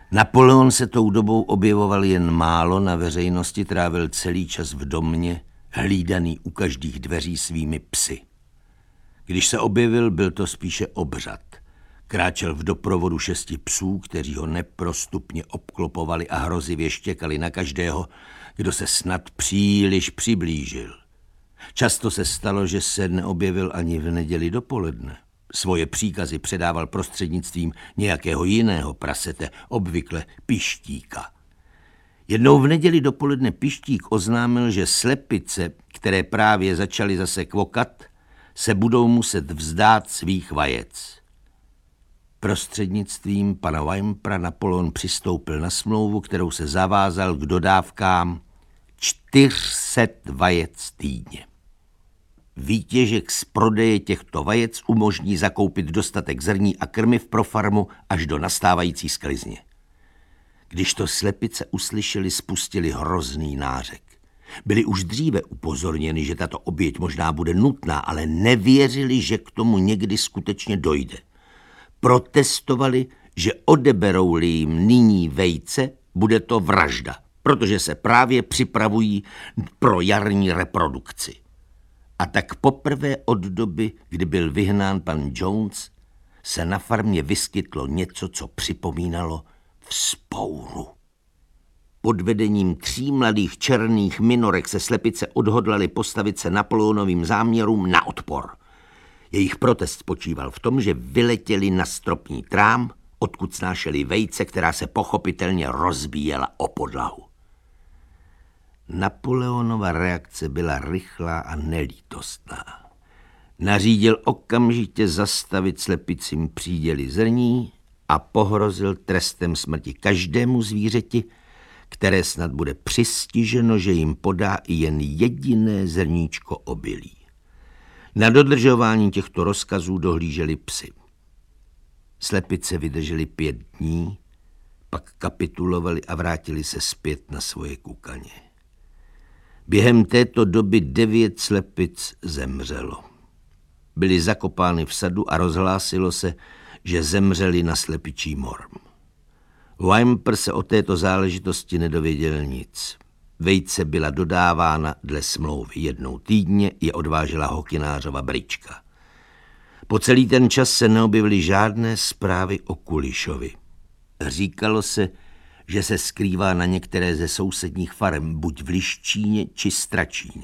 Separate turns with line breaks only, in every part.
Napoleon se tou dobou objevoval jen málo, na veřejnosti trávil celý čas v domě, hlídaný u každých dveří svými psy. Když se objevil, byl to spíše obřad. Kráčel v doprovodu 6 psů, kteří ho neprostupně obklopovali a hrozivě štěkali na každého, kdo se snad příliš přiblížil. Často se stalo, že se neobjevil ani v neděli dopoledne. Svoje příkazy předával prostřednictvím nějakého jiného prasete, obvykle Pištíka. Jednou v neděli dopoledne Pištík oznámil, že slepice, které právě začaly zase kvokat, se budou muset vzdát svých vajec. Prostřednictvím pana Weimpera Napoleon přistoupil na smlouvu, kterou se zavázal k dodávkám 400 vajec týdně. Výtěžek z prodeje těchto vajec umožní zakoupit dostatek zrní a krmiv pro farmu až do nastávající sklizně. Když to slepice uslyšeli, spustili hrozný nářek. Byli už dříve upozorněni, že tato oběť možná bude nutná, ale nevěřili, že k tomu někdy skutečně dojde. Protestovali, že odeberou-li jim nyní vejce, bude to vražda, protože se právě připravují pro jarní reprodukci. A tak poprvé od doby, kdy byl vyhnán pan Jones, se na farmě vyskytlo něco, co připomínalo vzpouru. Pod vedením 3 mladých černých minorek se slepice odhodlali postavit se Napoleonovým záměrům na odpor. Jejich protest spočíval v tom, že vyletěli na stropní trám, odkud snášeli vejce, která se pochopitelně rozbíjela o podlahu. Napoleonova reakce byla rychlá a nelítostná. Nařídil okamžitě zastavit slepicím příděly zrní a pohrozil trestem smrti každému zvířeti, které snad bude přistiženo, že jim podá i jen jediné zrníčko obilí. Na dodržování těchto rozkazů dohlíželi psy. Slepice vydrželi 5 dní, pak kapitulovali a vrátili se zpět na svoje kukaně. Během této doby 9 slepic zemřelo. Byly zakopány v sadu a rozhlásilo se, že zemřeli na slepičí mor. Weimper se o této záležitosti nedověděl nic. Vejce byla dodávána dle smlouvy. 1 týdně je odvážela hokynářova brička. Po celý ten čas se neobjevily žádné zprávy o Kulišovi. Říkalo se, že se skrývá na některé ze sousedních farem, buď v Liščíně či Stračíně.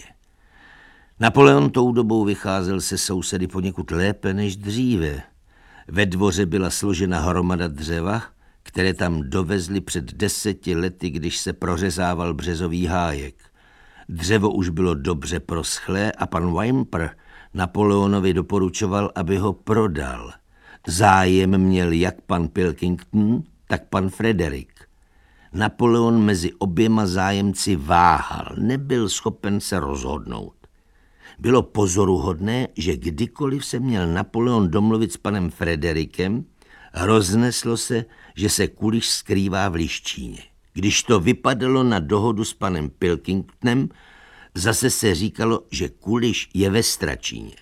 Napoleon tou dobou vycházel se sousedy poněkud lépe než dříve. Ve dvoře byla složena hromada dřeva, které tam dovezli před 10 lety, když se prořezával březový hájek. Dřevo už bylo dobře proschlé a pan Weimper Napoleonovi doporučoval, aby ho prodal. Zájem měl jak pan Pilkington, tak pan Frederick. Napoleon mezi oběma zájemci váhal, nebyl schopen se rozhodnout. Bylo pozoruhodné, že kdykoliv se měl Napoleon domluvit s panem Frederickem, rozneslo se, že se Kuliš skrývá v Liščíně. Když to vypadalo na dohodu s panem Pilkingtonem, zase se říkalo, že Kuliš je ve Stračíně.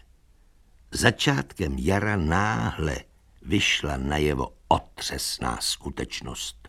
Začátkem jara náhle vyšla najevo otřesná skutečnost.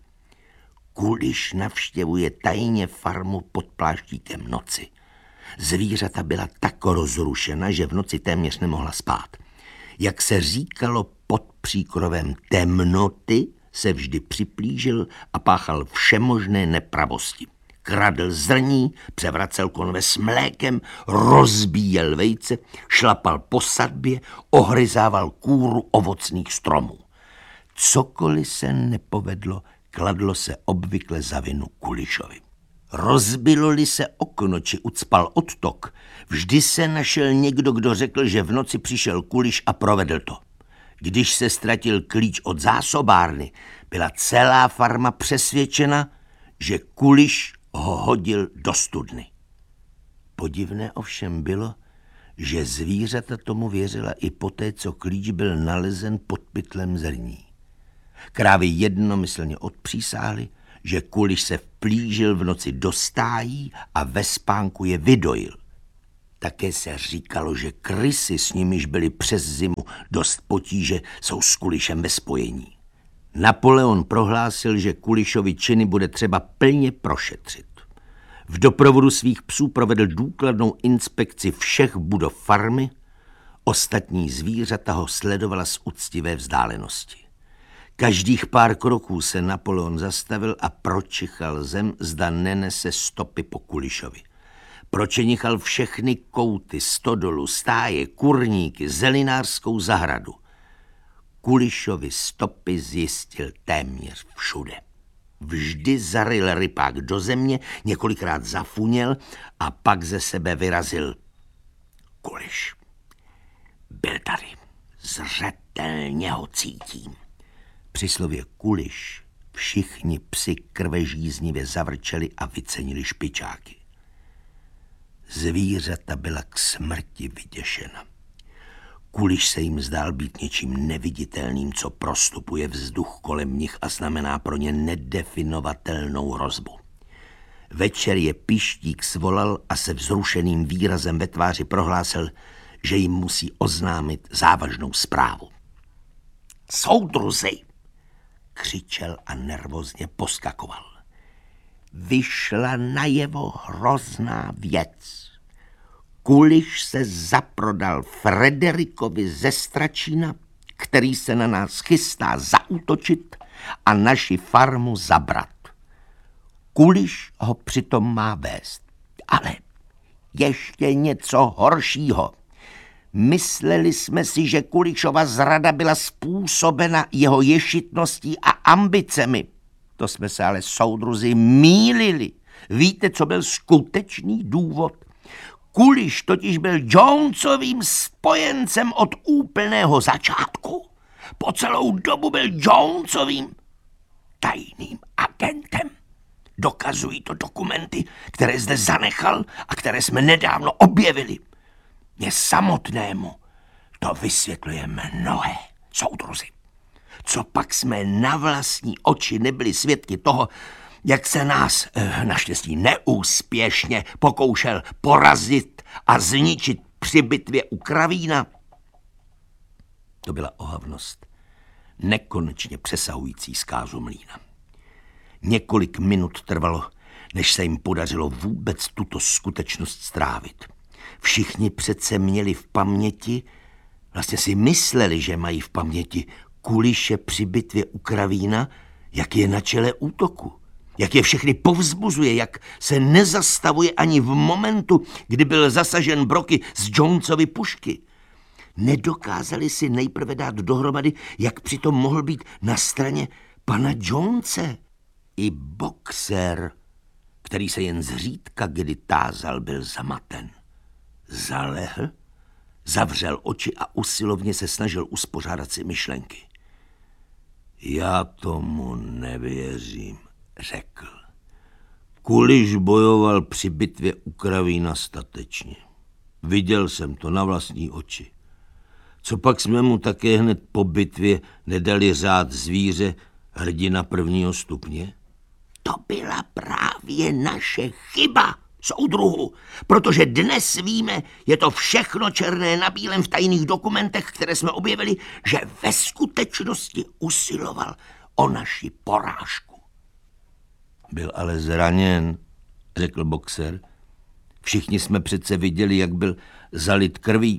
Kuliš navštěvuje tajně farmu pod pláštíkem noci. Zvířata byla tak rozrušena, že v noci téměř nemohla spát. Jak se říkalo pod příkrovem temnoty, se vždy připlížil a páchal všemožné nepravosti. Kradl zrní, převracel konve s mlékem, rozbíjel vejce, šlapal po sadbě, ohryzával kůru ovocných stromů. Cokoliv se nepovedlo, kladlo se obvykle za vinu Kulišovi. Rozbilo-li se okno či ucpal odtok, vždy se našel někdo, kdo řekl, že v noci přišel Kuliš a provedl to. Když se ztratil klíč od zásobárny, byla celá farma přesvědčena, že Kuliš ho hodil do studny. Podivné ovšem bylo, že zvířata tomu věřila i poté, co klíč byl nalezen pod pytlem zrní. Krávy jednomyslně odpřísáhly, že Kuliš se vplížil v noci do stájí a ve spánku je vydojil. Také se říkalo, že krysy, s nimiž byly přes zimu dost potíže, jsou s Kulišem ve spojení. Napoleon prohlásil, že Kulišovi činy bude třeba plně prošetřit. V doprovodu svých psů provedl důkladnou inspekci všech budov farmy, ostatní zvířata ho sledovala z úctivé vzdálenosti. Každých pár kroků se Napoleon zastavil a pročichal zem, zda nenese stopy po Kulišovi. Pročenichal všechny kouty, stodolu, stáje, kurníky, zelinářskou zahradu. Kulišovi stopy zjistil téměř všude. Vždy zaryl rypák do země, několikrát zafuněl a pak ze sebe vyrazil. Kuliš. Byl tady. Zřetelně ho cítím. Při slově Kuliš všichni psi krvežíznivě zavrčeli a vycenili špičáky. Zvířata byla k smrti vyděšena. Kuliš se jim zdál být něčím neviditelným, co prostupuje vzduch kolem nich a znamená pro ně nedefinovatelnou hrozbu. Večer je Pištík svolal a se vzrušeným výrazem ve tváři prohlásil, že jim musí oznámit závažnou zprávu. Soudruzi, křičel a nervózně poskakoval. Vyšla najevo hrozná věc. Kuliš se zaprodal Frederikovi ze Stračína, který se na nás chystá zaútočit a naši farmu zabrat. Kuliš ho přitom má vést. Ale ještě něco horšího. Mysleli jsme si, že Kulišova zrada byla způsobena jeho ješitností a ambicemi. To jsme se ale, soudruzi, mýlili. Víte, co byl skutečný důvod? Kuliš totiž byl Jonesovým spojencem od úplného začátku. Po celou dobu byl Jonesovým tajným agentem. Dokazují to dokumenty, které zde zanechal a které jsme nedávno objevili. Mně samotnému to vysvětluje mnohé, soudruzi. Co pak jsme na vlastní oči nebyli svědky toho, jak se nás, naštěstí neúspěšně, pokoušel porazit a zničit při bitvě u Kravína. To byla ohavnost, nekonečně přesahující zkázu mlýna. Několik minut trvalo, než se jim podařilo vůbec tuto skutečnost strávit. Všichni přece měli v paměti, vlastně si mysleli, že mají v paměti Kuliše při bitvě u Kravína, jak je na čele útoku, jak je všechny povzbuzuje, jak se nezastavuje ani v momentu, kdy byl zasažen broky z Jonesovy pušky. Nedokázali si nejprve dát dohromady, jak přitom mohl být na straně pana Jonese. I boxer, který se jen zřídka kdy tázal, byl zamaten. Zalehl, zavřel oči a usilovně se snažil uspořádat si myšlenky. Já tomu nevěřím, řekl. Kuliš bojoval při bitvě u Kravína statečně. Viděl jsem to na vlastní oči. Co pak jsme mu také hned po bitvě nedali řád zvíře hrdina prvního stupně? To byla právě naše chyba, soudruhu, protože dnes víme, je to všechno černé na bílém v tajných dokumentech, které jsme objevili, že ve skutečnosti usiloval o naši porážku. Byl ale zraněn, řekl boxer. Všichni jsme přece viděli, jak byl zalit krví.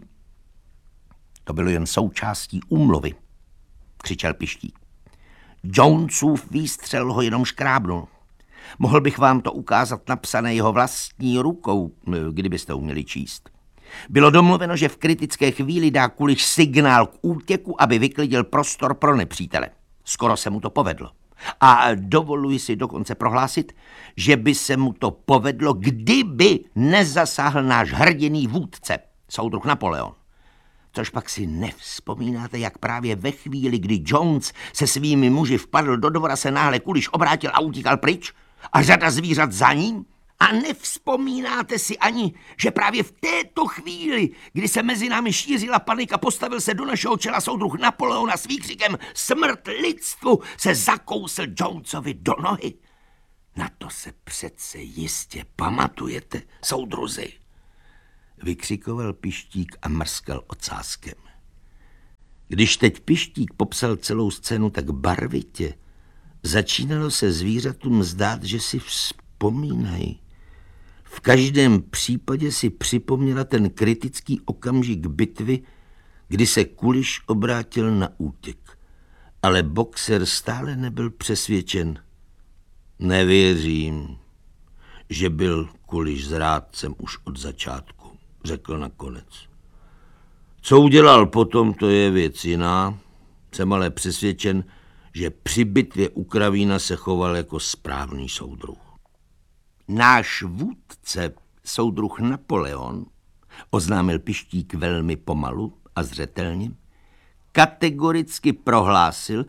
To bylo jen součástí úmluvy, křičel Pištík. Jonesův výstřel ho jenom škrábnul. Mohl bych vám to ukázat napsané jeho vlastní rukou, kdybyste uměli číst. Bylo domluveno, že v kritické chvíli dá Kuliš signál k útěku, aby vyklidil prostor pro nepřítele. Skoro se mu to povedlo. A dovoluji si dokonce prohlásit, že by se mu to povedlo, kdyby nezasáhl náš hrdinný vůdce, soudruh Napoleon. Což pak si nevzpomínáte, jak právě ve chvíli, kdy Jones se svými muži vpadl do dvora, se náhle Kuliš obrátil a utíkal pryč a řada zvířat za ním? A nevzpomínáte si ani, že právě v této chvíli, kdy se mezi námi šířila panika, postavil se do našeho čela soudruh Napoleon a s výkřikem smrt lidstvu se zakousl Jonesovi do nohy? Na to se přece jistě pamatujete, soudruzi. Vykřikoval Pištík a mrskal ocáskem. Když teď Pištík popsal celou scénu tak barvitě, začínalo se zvířatům zdát, že si vzpomínají. V každém případě si připomněla ten kritický okamžik bitvy, kdy se Kuliš obrátil na útěk. Ale boxer stále nebyl přesvědčen. Nevěřím, že byl Kuliš zrádcem už od začátku, řekl nakonec. Co udělal potom, to je věc jiná. Jsem ale přesvědčen, že při bitvě u Kravína se choval jako správný soudruh. Náš vůdce, soudruh Napoleon, oznámil Pištík velmi pomalu a zřetelně, kategoricky prohlásil,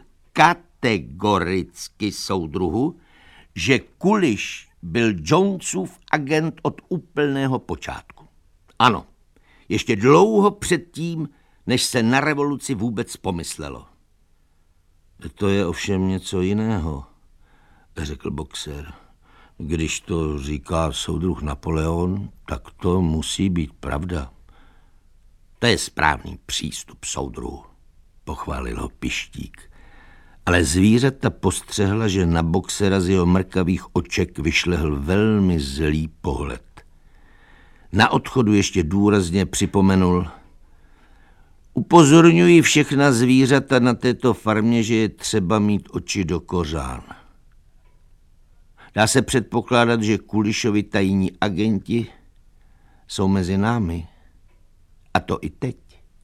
soudruhu, že Kuliš byl Jonesův agent od úplného počátku. Ano, ještě dlouho předtím, než se na revoluci vůbec pomyslelo. To je ovšem něco jiného, řekl boxer. Když to říká soudruh Napoleon, tak to musí být pravda. To je správný přístup, soudruhu, pochválil ho Pištík. Ale zvířata postřehla, že na boxera z jeho mrkavých oček vyšlehl velmi zlý pohled. Na odchodu ještě důrazně připomenul: upozorňuji všechna zvířata na této farmě, že je třeba mít oči do kořán. Dá se předpokládat, že Kulišovi tajní agenti jsou mezi námi. A to i teď.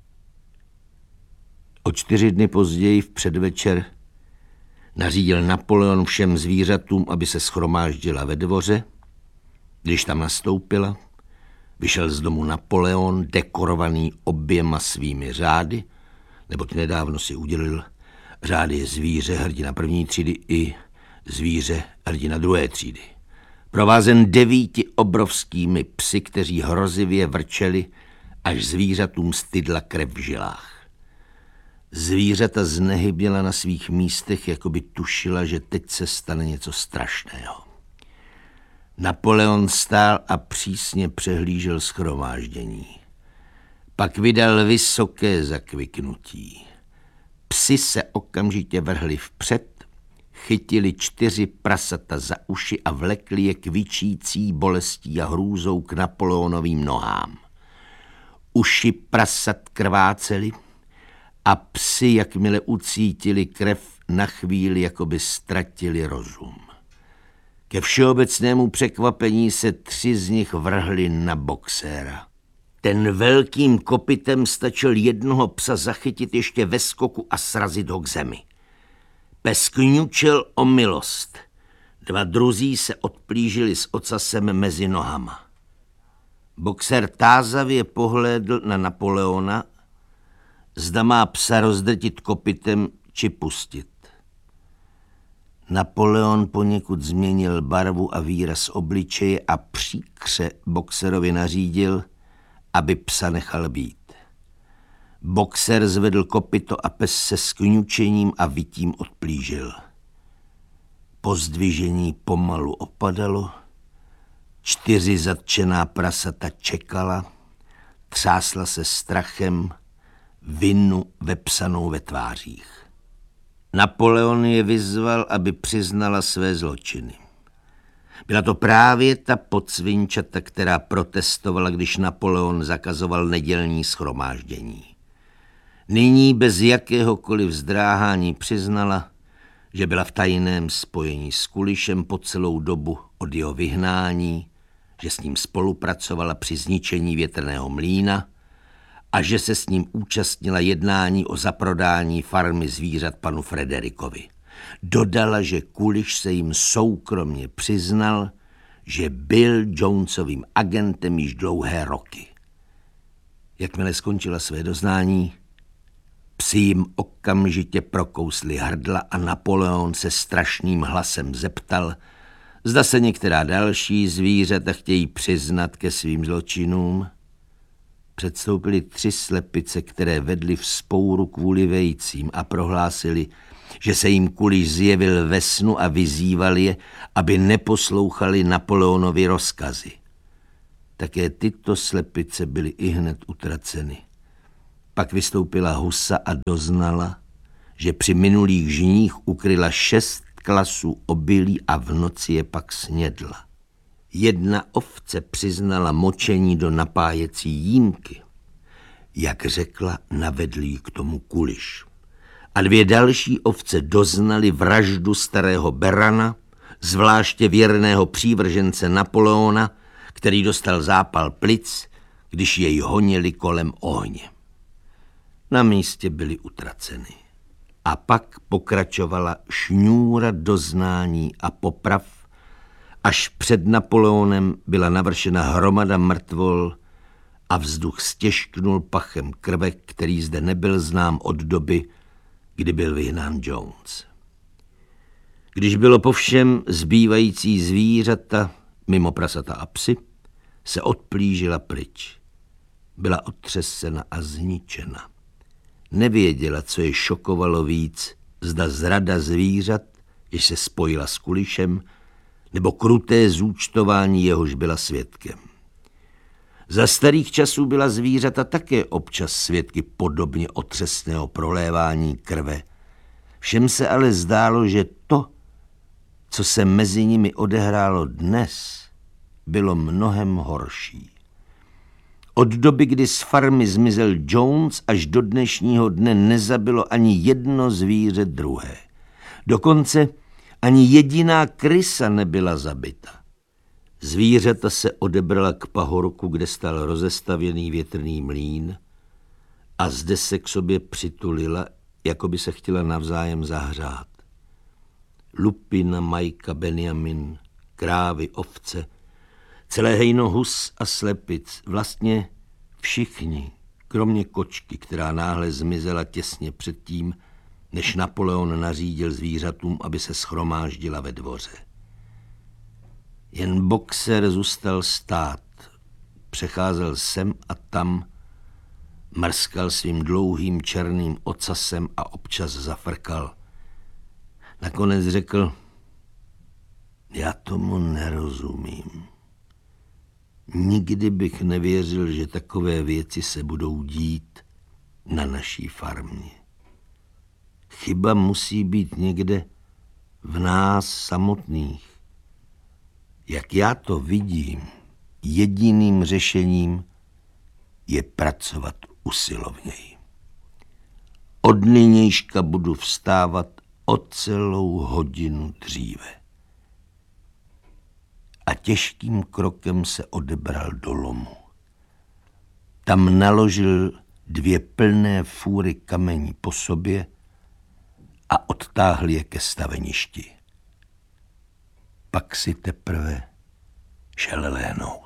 O 4 dny později v předvečer nařídil Napoleon všem zvířatům, aby se shromáždila ve dvoře. Když tam nastoupila, vyšel z domu Napoleon, dekorovaný oběma svými řády, neboť nedávno si udělil řády zvíře hrdina první třídy i zvíře hrdina druhé třídy. Provázen 9 obrovskými psy, kteří hrozivě vrčeli, až zvířatům stydla krev v žilách. Zvířata znehyběla na svých místech, jako by tušila, že teď se stane něco strašného. Napoleon stál a přísně přehlížel shromáždění. Pak vydal vysoké zakviknutí. Psi se okamžitě vrhli vpřed, chytili 4 prasata za uši a vlekli je kvičící bolestí a hrůzou k Napoleonovým nohám. Uši prasat krvácely a psi, jakmile ucítili krev, na chvíli jakoby ztratili rozum. Ke všeobecnému překvapení se 3 z nich vrhli na boxéra. Ten velkým kopitem stačil jednoho psa zachytit ještě ve skoku a srazit ho k zemi. Pes kňučel o milost. 2 druzí se odplížili s ocasem mezi nohama. Boxer tázavě pohlédl na Napoleona, zda má psa rozdrtit kopitem či pustit. Napoleon poněkud změnil barvu a výraz obličeje a příkře boxerovi nařídil, aby psa nechal být. Boxer zvedl kopyto a pes se skňučením a vytím odplížil. Pozdvižení pomalu opadalo, 4 zatčená prasata čekala, třásla se strachem, vinu vepsanou ve tvářích. Napoleon je vyzval, aby přiznala své zločiny. Byla to právě ta podsvinčata, která protestovala, když Napoleon zakazoval nedělní shromáždění. Nyní bez jakéhokoliv zdráhání přiznala, že byla v tajném spojení s Kulišem po celou dobu od jeho vyhnání, že s ním spolupracovala při zničení větrného mlýna a že se s ním účastnila jednání o zaprodání farmy zvířat panu Frederikovi. Dodala, že Kuliš se jim soukromně přiznal, že byl Jonesovým agentem již dlouhé roky. Jakmile skončila své doznání, psi jim okamžitě prokousli hrdla a Napoleon se strašným hlasem zeptal, zda se některá další zvířata chtějí přiznat ke svým zločinům. Předstoupili 3 slepice, které vedly vzpouru kvůli vejcím a prohlásili, že se jim Kuliš zjevil ve snu a vyzýval je, aby neposlouchali Napoleonovi rozkazy. Také tyto slepice byly ihned utraceny. Pak vystoupila husa a doznala, že při minulých žních ukryla 6 klasů obilí a v noci je pak snědla. Jedna ovce přiznala močení do napájecí jímky. Jak řekla, navedl jí k tomu kuliš. A 2 další ovce doznaly vraždu starého berana, zvláště věrného přívržence Napoleona, který dostal zápal plic, když jej honili kolem ohně. Na místě byly utraceny. A pak pokračovala šňůra doznání a poprav, až před Napoleonem byla navršena hromada mrtvol a vzduch stěžknul pachem krve, který zde nebyl znám od doby, kdy byl vyhnán Jones. Když bylo po všem, zbývající zvířata, mimo prasata a psy, se odplížila pryč. Byla otřesena a zničena. Nevěděla, co je šokovalo víc, zda zrada zvířat, jež se spojila s kulišem, nebo kruté zúčtování, jehož byla svědkem. Za starých časů byla zvířata také občas svědky podobně otřesného prolévání krve. Všem se ale zdálo, že to, co se mezi nimi odehrálo dnes, bylo mnohem horší. Od doby, kdy z farmy zmizel Jones, až do dnešního dne nezabilo ani jedno zvíře druhé. Dokonce ani jediná krysa nebyla zabita. Zvířata se odebrala k pahorku, kde stál rozestavěný větrný mlýn, a zde se k sobě přitulila, jako by se chtěla navzájem zahřát. Lupina, Majka, Benjamin, krávy, ovce, celé hejno hus a slepic, vlastně všichni, kromě kočky, která náhle zmizela těsně předtím, než Napoleon nařídil zvířatům, aby se shromáždila ve dvoře. Jen boxer zůstal stát, přecházel sem a tam, mrskal svým dlouhým černým ocasem a občas zafrkal. Nakonec řekl, já tomu nerozumím. Nikdy bych nevěřil, že takové věci se budou dít na naší farmě. Chyba musí být někde v nás samotných. Jak já to vidím, jediným řešením je pracovat usilovněji. Od nynějška budu vstávat o celou hodinu dříve. A těžkým krokem se odebral do lomu. Tam naložil 2 plné fůry kamení po sobě a odtáhl je ke staveništi. Pak si teprve šel léhnout.